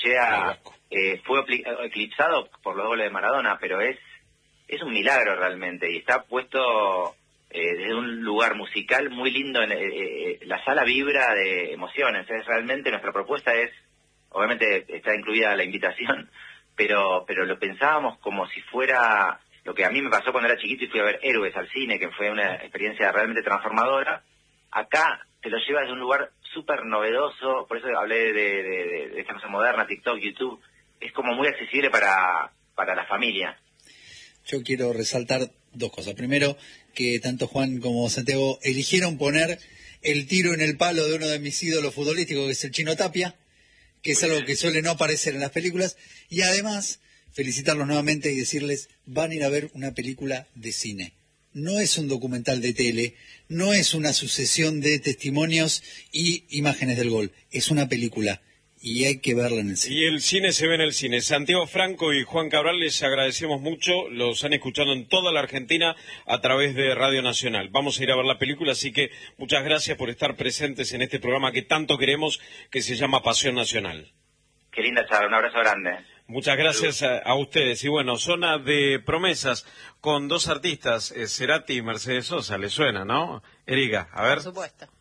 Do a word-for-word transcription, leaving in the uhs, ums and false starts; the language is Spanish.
sea, eh, fue eclipsado por los goles de Maradona, pero es es un milagro realmente, y está puesto eh, desde un lugar musical muy lindo, en, eh, la sala vibra de emociones. Es realmente, nuestra propuesta es, obviamente está incluida la invitación, pero pero lo pensábamos como si fuera lo que a mí me pasó cuando era chiquito y fui a ver Héroes al cine, que fue una experiencia realmente transformadora. Acá te lo lleva desde un lugar súper novedoso, por eso hablé de, de, de, de esta cosa moderna, TikTok, YouTube. Es como muy accesible para, para la familia. Yo quiero resaltar dos cosas. Primero, que tanto Juan como Santiago eligieron poner el tiro en el palo de uno de mis ídolos futbolísticos, que es el Chino Tapia, que es algo que suele no aparecer en las películas. Y además, felicitarlos nuevamente y decirles, van a ir a ver una película de cine. No es un documental de tele, no es una sucesión de testimonios y imágenes del gol. Es una película. Y hay que verla en el cine. Y el cine se ve en el cine. Santiago Franco y Juan Cabral, les agradecemos mucho. Los han escuchado en toda la Argentina a través de Radio Nacional. Vamos a ir a ver la película, así que muchas gracias por estar presentes en este programa que tanto queremos, que se llama Pasión Nacional. Qué linda charla, un abrazo grande. Muchas gracias a, a ustedes. Y bueno, zona de promesas con dos artistas, eh, Cerati y Mercedes Sosa. ¿Le suena, no? Erika, a ver. Por supuesto.